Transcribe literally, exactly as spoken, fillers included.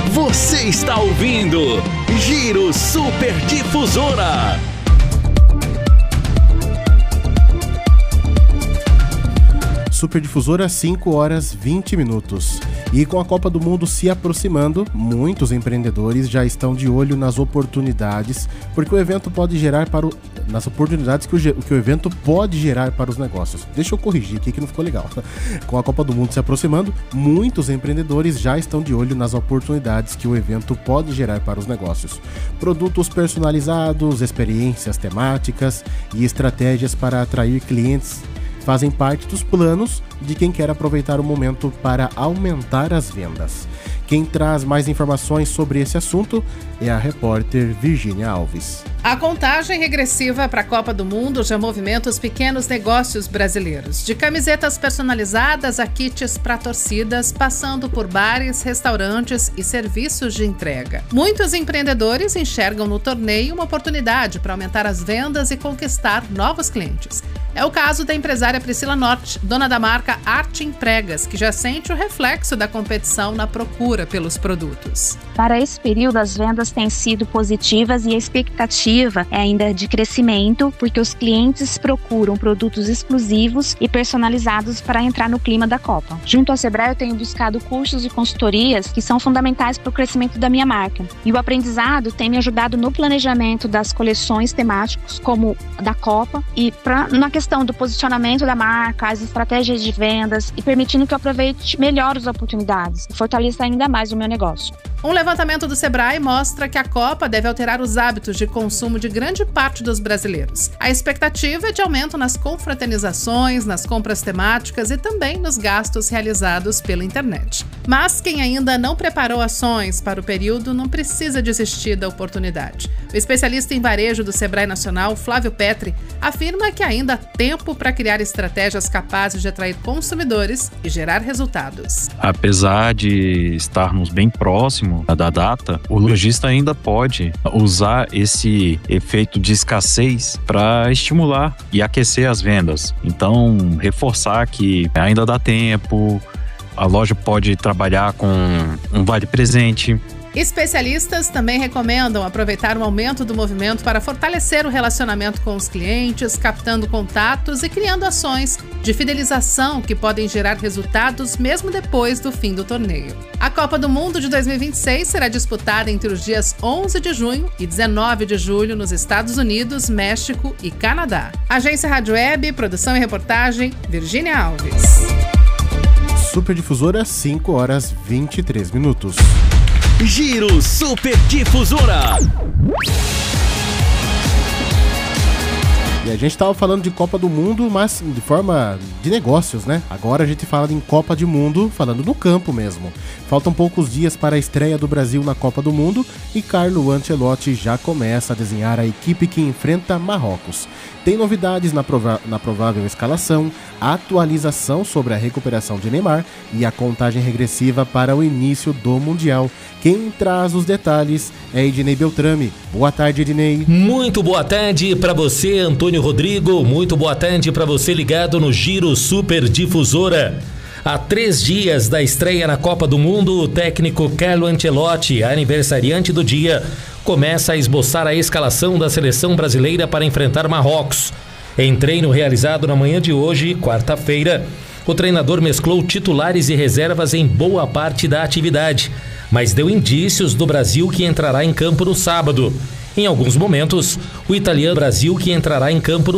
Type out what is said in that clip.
Você está ouvindo Giro Super Difusora. Super Difusora, cinco horas e vinte minutos. E com a Copa do Mundo se aproximando, muitos empreendedores já estão de olho nas oportunidades, porque o evento pode gerar para o... nas oportunidades que o, que o evento pode gerar para os negócios. Deixa eu corrigir aqui que não ficou legal. Com a Copa do Mundo se aproximando, muitos empreendedores já estão de olho nas oportunidades que o evento pode gerar para os negócios. Produtos personalizados, experiências temáticas e estratégias para atrair clientes fazem parte dos planos de quem quer aproveitar o momento para aumentar as vendas. Quem traz mais informações sobre esse assunto é a repórter Virgínia Alves. A contagem regressiva para a Copa do Mundo já movimenta os pequenos negócios brasileiros. De camisetas personalizadas a kits para torcidas, passando por bares, restaurantes e serviços de entrega. Muitos empreendedores enxergam no torneio uma oportunidade para aumentar as vendas e conquistar novos clientes. É o caso da empresária Priscila Norte, dona da marca Arte Empregas, que já sente o reflexo da competição na procura pelos produtos. Para esse período, as vendas têm sido positivas e a expectativa é ainda de crescimento, porque os clientes procuram produtos exclusivos e personalizados para entrar no clima da Copa. Junto ao Sebrae, eu tenho buscado cursos e consultorias que são fundamentais para o crescimento da minha marca. E o aprendizado tem me ajudado no planejamento das coleções temáticas, como a da Copa, e pra, na questão do posicionamento da marca, as estratégias de vendas e permitindo que eu aproveite melhor as oportunidades e fortaleça ainda mais o meu negócio. Um levantamento do Sebrae mostra que a Copa deve alterar os hábitos de consumo de grande parte dos brasileiros. A expectativa é de aumento nas confraternizações, nas compras temáticas e também nos gastos realizados pela internet. Mas quem ainda não preparou ações para o período não precisa desistir da oportunidade. O especialista em varejo do Sebrae Nacional, Flávio Petri, afirma que ainda há tempo para criar estratégias capazes de atrair consumidores e gerar resultados. Apesar de estarmos bem próximos da data, o lojista ainda pode usar esse efeito de escassez para estimular e aquecer as vendas. Então, reforçar que ainda dá tempo, a loja pode trabalhar com um vale-presente. Especialistas também recomendam aproveitar o aumento do movimento para fortalecer o relacionamento com os clientes, captando contatos e criando ações de fidelização que podem gerar resultados mesmo depois do fim do torneio. A Copa do Mundo de dois mil e vinte e seis será disputada entre os dias onze de junho e dezenove de julho nos Estados Unidos, México e Canadá. Agência Rádio Web, produção e reportagem, Virgínia Alves. Super Difusora, cinco horas e vinte e três minutos. Giro Super Difusora. E a gente estava falando de Copa do Mundo, mas de forma de negócios, né? Agora a gente fala em Copa do Mundo, falando no campo mesmo. Faltam poucos dias para a estreia do Brasil na Copa do Mundo e Carlo Ancelotti já começa a desenhar a equipe que enfrenta Marrocos. Tem novidades na, prova- na provável escalação, atualização sobre a recuperação de Neymar e a contagem regressiva para o início do Mundial. Quem traz os detalhes é Ednei Beltrame. Boa tarde, Ednei. Muito boa tarde para você, Antônio Rodrigo. Muito boa tarde para você ligado no Giro Super Difusora. Há três dias da estreia na Copa do Mundo, o técnico Carlo Ancelotti, aniversariante do dia, começa a esboçar a escalação da seleção brasileira para enfrentar Marrocos. Em treino realizado na manhã de hoje, quarta-feira, o treinador mesclou titulares e reservas em boa parte da atividade, mas deu indícios do Brasil que entrará em campo no sábado. Em alguns momentos, o italiano Brasil que entrará em campo no